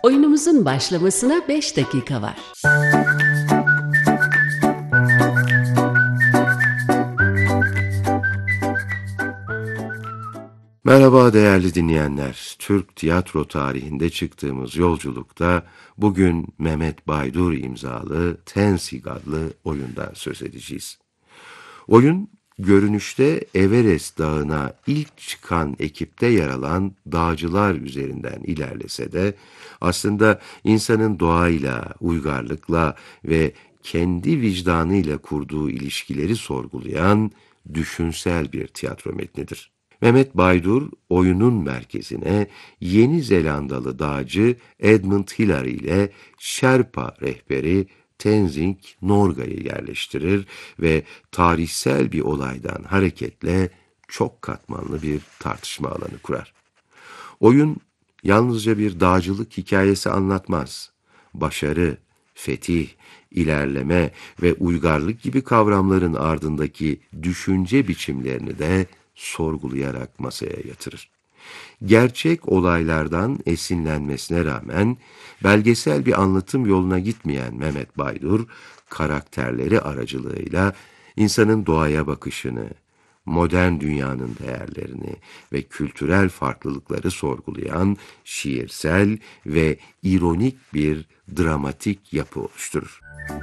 Oyunumuzun başlamasına 5 dakika var. Merhaba değerli dinleyenler. Türk tiyatro tarihinde çıktığımız yolculukta bugün Mehmet Baydur imzalı Tensig adlı oyundan söz edeceğiz. Oyun, görünüşte Everest Dağı'na ilk çıkan ekipte yer alan dağcılar üzerinden ilerlese de aslında insanın doğayla, uygarlıkla ve kendi vicdanıyla kurduğu ilişkileri sorgulayan düşünsel bir tiyatro metnidir. Mehmet Baydur, oyunun merkezine Yeni Zelandalı dağcı Edmund Hillary ile Sherpa rehberi Tenzing Norgay'ı yerleştirir ve tarihsel bir olaydan hareketle çok katmanlı bir tartışma alanı kurar. Oyun yalnızca bir dağcılık hikayesi anlatmaz. Başarı, fetih, ilerleme ve uygarlık gibi kavramların ardındaki düşünce biçimlerini de sorgulayarak masaya yatırır. Gerçek olaylardan esinlenmesine rağmen belgesel bir anlatım yoluna gitmeyen Mehmet Baydur, karakterleri aracılığıyla insanın doğaya bakışını, modern dünyanın değerlerini ve kültürel farklılıkları sorgulayan şiirsel ve ironik bir dramatik yapı oluşturur.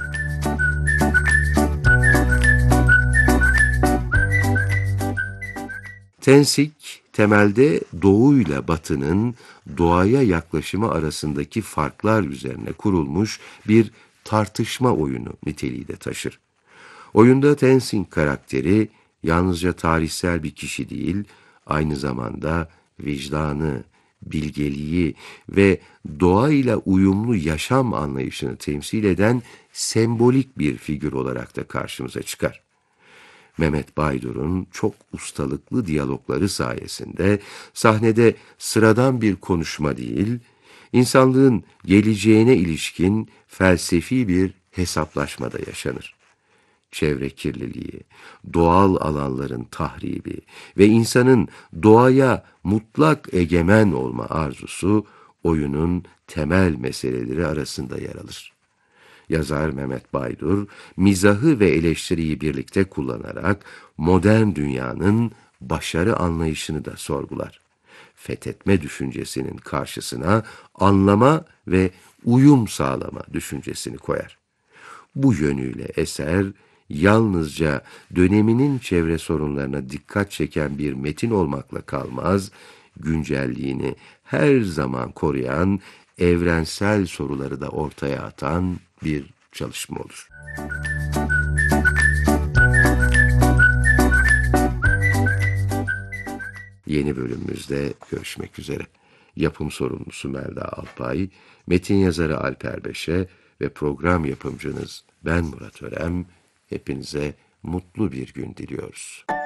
Tensig, temelde Doğu ile Batı'nın doğaya yaklaşımı arasındaki farklar üzerine kurulmuş bir tartışma oyunu niteliği de taşır. Oyunda Tenzing karakteri yalnızca tarihsel bir kişi değil, aynı zamanda vicdanı, bilgeliği ve doğayla uyumlu yaşam anlayışını temsil eden sembolik bir figür olarak da karşımıza çıkar. Mehmet Baydur'un çok ustalıklı diyalogları sayesinde sahnede sıradan bir konuşma değil, insanlığın geleceğine ilişkin felsefi bir hesaplaşma da yaşanır. Çevre kirliliği, doğal alanların tahribi ve insanın doğaya mutlak egemen olma arzusu oyunun temel meseleleri arasında yer alır. Yazar Mehmet Baydur, mizahı ve eleştiriyi birlikte kullanarak modern dünyanın başarı anlayışını da sorgular. Fethetme düşüncesinin karşısına anlama ve uyum sağlama düşüncesini koyar. Bu yönüyle eser, yalnızca döneminin çevre sorunlarına dikkat çeken bir metin olmakla kalmaz, güncelliğini her zaman koruyan, evrensel soruları da ortaya atan bir çalışma olur. Yeni bölümümüzde görüşmek üzere. Yapım sorumlusu Melda Alpay, metin yazarı Alper Beşe ve program yapımcınız ben Murat Örem. Hepinize mutlu bir gün diliyoruz.